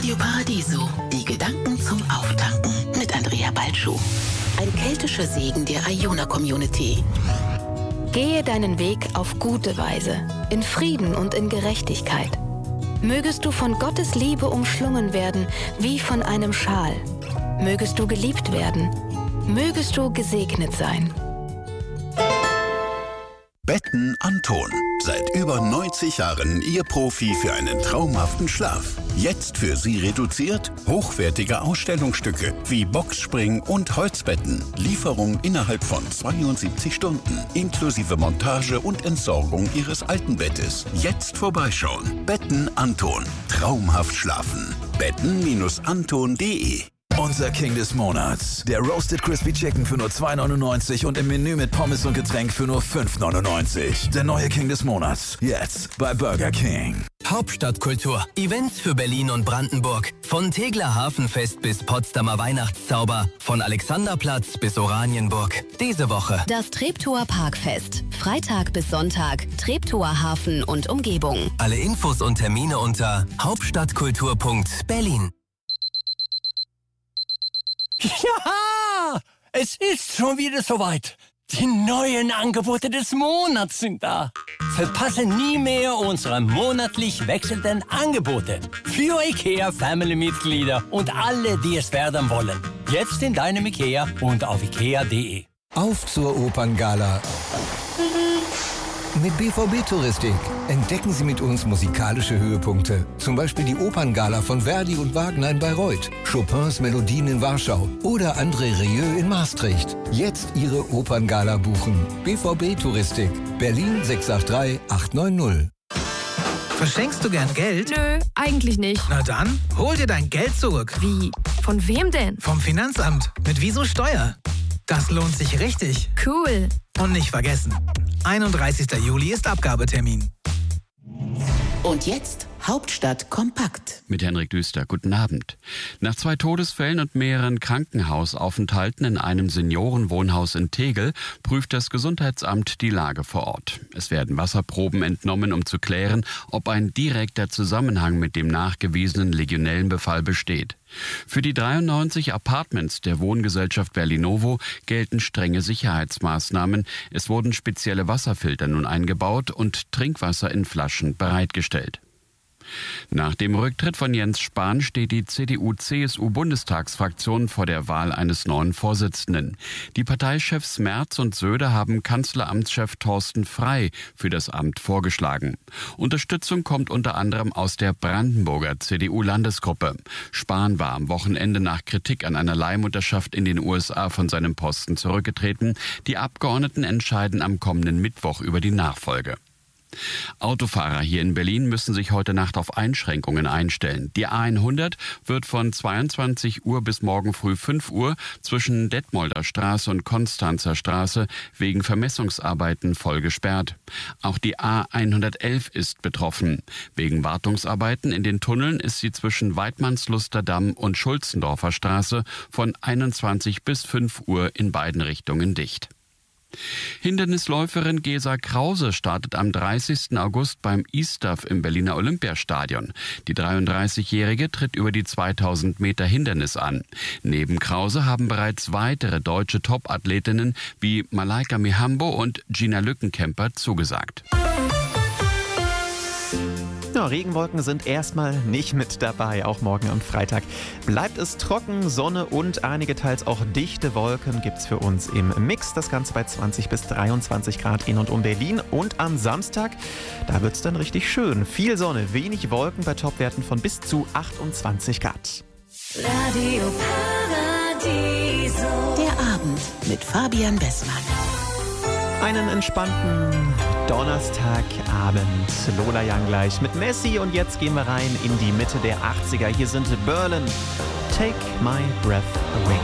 Radio Paradiso. Die Gedanken zum Auftanken mit Andrea Balschuh. Ein keltischer Segen der Iona-Community. Gehe deinen Weg auf gute Weise, in Frieden und in Gerechtigkeit. Mögest du von Gottes Liebe umschlungen werden, wie von einem Schal. Mögest du geliebt werden. Mögest du gesegnet sein. Betten Anton. Seit über 90 Jahren Ihr Profi für einen traumhaften Schlaf. Jetzt für Sie reduziert hochwertige Ausstellungsstücke wie Boxspring und Holzbetten. Lieferung innerhalb von 72 Stunden. Inklusive Montage und Entsorgung Ihres alten Bettes. Jetzt vorbeischauen. Betten Anton. Traumhaft schlafen. Betten-anton.de. Unser King des Monats. Der Roasted Crispy Chicken für nur $2,99 und im Menü mit Pommes und Getränk für nur $5,99. Der neue King des Monats. Jetzt bei Burger King. Hauptstadtkultur. Events für Berlin und Brandenburg. Von Tegeler Hafenfest bis Potsdamer Weihnachtszauber. Von Alexanderplatz bis Oranienburg. Diese Woche das Treptower Parkfest. Freitag bis Sonntag. Treptower Hafen und Umgebung. Alle Infos und Termine unter hauptstadtkultur.berlin. Ja, es ist schon wieder soweit. Die neuen Angebote des Monats sind da. Verpasse nie mehr unsere monatlich wechselnden Angebote. Für IKEA-Family-Mitglieder und alle, die es werden wollen. Jetzt in deinem IKEA und auf ikea.de. Auf zur Operngala. Mit BVB Touristik entdecken Sie mit uns musikalische Höhepunkte. Zum Beispiel die Operngala von Verdi und Wagner in Bayreuth, Chopins Melodien in Warschau oder André Rieu in Maastricht. Jetzt Ihre Operngala buchen. BVB Touristik, Berlin 683 890. Verschenkst du gern Geld? Nö, eigentlich nicht. Na dann, hol dir dein Geld zurück. Wie? Von wem denn? Vom Finanzamt. Mit Wieso Steuer. Das lohnt sich richtig. Cool. Und nicht vergessen, 31. Juli ist Abgabetermin. Und jetzt Hauptstadt kompakt. Mit Henrik Düster. Guten Abend. Nach 2 Todesfällen und mehreren Krankenhausaufenthalten in einem Seniorenwohnhaus in Tegel prüft das Gesundheitsamt die Lage vor Ort. Es werden Wasserproben entnommen, um zu klären, ob ein direkter Zusammenhang mit dem nachgewiesenen Legionellenbefall besteht. Für die 93 Apartments der Wohngesellschaft Berlinovo gelten strenge Sicherheitsmaßnahmen. Es wurden spezielle Wasserfilter nun eingebaut und Trinkwasser in Flaschen bereitgestellt. Nach dem Rücktritt von Jens Spahn steht die CDU-CSU-Bundestagsfraktion vor der Wahl eines neuen Vorsitzenden. Die Parteichefs Merz und Söder haben Kanzleramtschef Thorsten Frey für das Amt vorgeschlagen. Unterstützung kommt unter anderem aus der Brandenburger CDU-Landesgruppe. Spahn war am Wochenende nach Kritik an einer Leihmutterschaft in den USA von seinem Posten zurückgetreten. Die Abgeordneten entscheiden am kommenden Mittwoch über die Nachfolge. Autofahrer hier in Berlin müssen sich heute Nacht auf Einschränkungen einstellen. Die A100 wird von 22 Uhr bis morgen früh 5 Uhr zwischen Detmolder Straße und Konstanzer Straße wegen Vermessungsarbeiten voll gesperrt. Auch die A111 ist betroffen. Wegen Wartungsarbeiten in den Tunneln ist sie zwischen Weidmannsluster Damm und Schulzendorfer Straße von 21 bis 5 Uhr in beiden Richtungen dicht. Hindernisläuferin Gesa Krause startet am 30. August beim ISTAF im Berliner Olympiastadion. Die 33-Jährige tritt über die 2000 Meter Hindernis an. Neben Krause haben bereits weitere deutsche Top-Athletinnen wie Malaika Mihambo und Gina Lückenkämper zugesagt. Ja, Regenwolken sind erstmal nicht mit dabei, auch morgen am Freitag. Bleibt es trocken, Sonne und einige teils auch dichte Wolken gibt's für uns im Mix. Das Ganze bei 20 bis 23 Grad in und um Berlin. Und am Samstag, da wird's dann richtig schön. Viel Sonne, wenig Wolken bei Topwerten von bis zu 28 Grad. Radio Paradiso. Der Abend mit Fabian Bessmann. Einen entspannten Donnerstagabend. Lola Young gleich mit Messi. Und jetzt gehen wir rein in die Mitte der 80er. Hier sind Berlin. Take My Breath Away.